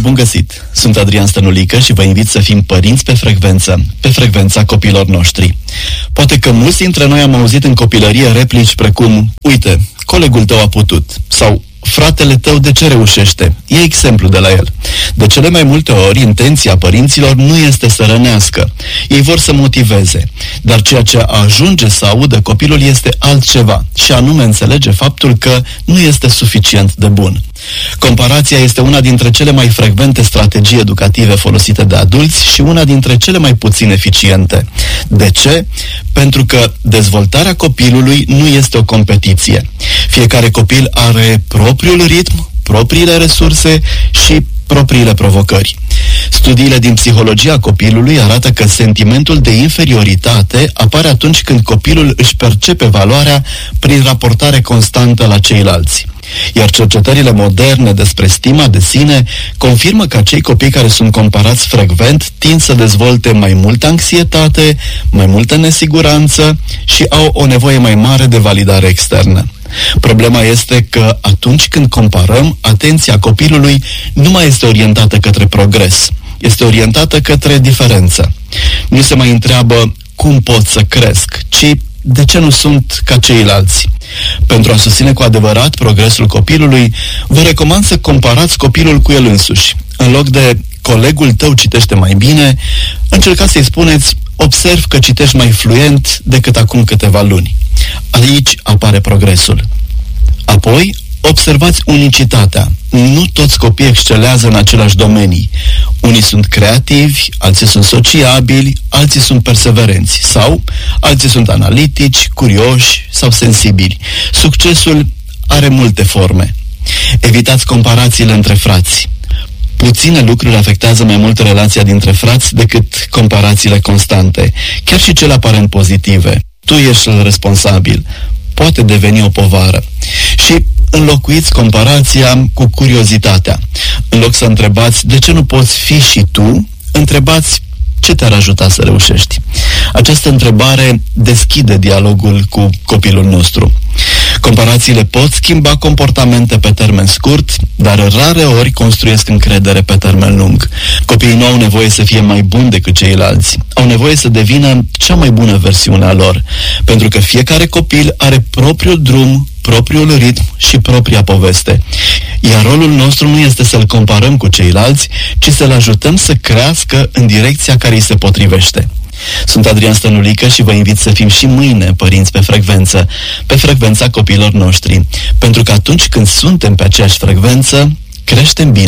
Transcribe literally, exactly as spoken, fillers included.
bun găsit! Sunt Adrian Stănulică și vă invit să fim părinți pe frecvență, pe frecvența copiilor noștri. Poate că mulți dintre noi am auzit în copilărie replici precum: uite, colegul tău a putut, sau fratele tău de ce reușește? E exemplu de la el. De cele mai multe ori, intenția părinților nu este să rănească. Ei vor să motiveze. Dar ceea ce ajunge să audă copilul este altceva, și anume înțelege faptul că nu este suficient de bun. Comparația este una dintre cele mai frecvente strategii educative folosite de adulți și una dintre cele mai puțin eficiente. De ce? Pentru că dezvoltarea copilului nu este o competiție. Fiecare copil are propriul ritm, propriile resurse și propriile provocări. Studiile din psihologia copilului arată că sentimentul de inferioritate apare atunci când copilul își percepe valoarea prin raportare constantă la ceilalți. Iar cercetările moderne despre stima de sine confirmă că acei copii care sunt comparați frecvent tind să dezvolte mai multă anxietate, mai multă nesiguranță și au o nevoie mai mare de validare externă. Problema este că atunci când comparăm, atenția copilului nu mai este orientată către progres, este orientată către diferență. Nu se mai întreabă cum pot să cresc, ci de ce nu sunt ca ceilalți. Pentru a susține cu adevărat progresul copilului, vă recomand să comparați copilul cu el însuși. În loc de colegul tău citește mai bine, încercați să-i spuneți: observ că citești mai fluent decât acum câteva luni. Aici apare progresul. Apoi, observați unicitatea. Nu toți copiii excelează în aceleași domenii. Unii sunt creativi, alții sunt sociabili, alții sunt perseverenți sau alții sunt analitici, curioși sau sensibili. Succesul are multe forme. Evitați comparațiile între frați. Puține lucruri afectează mai mult relația dintre frați decât comparațiile constante, chiar și cele aparent pozitive. Tu ești responsabil. Poate deveni o povară. Și înlocuiți comparația cu curiozitatea. În loc să întrebați de ce nu poți fi și tu, întrebați ce te-ar ajuta să reușești. Această întrebare deschide dialogul cu copilul nostru. Comparațiile pot schimba comportamente pe termen scurt, dar rare ori construiesc încredere pe termen lung. Copiii nu au nevoie să fie mai buni decât ceilalți. Au nevoie să devină cea mai bună versiune a lor, pentru că fiecare copil are propriul drum, propriul ritm și propria poveste. Iar rolul nostru nu este să-l comparăm cu ceilalți, ci să-l ajutăm să crească în direcția care îi se potrivește. Sunt Adrian Stănulică și vă invit să fim și mâine părinți pe frecvență, pe frecvența copiilor noștri, pentru că atunci când suntem pe aceeași frecvență, creștem bine.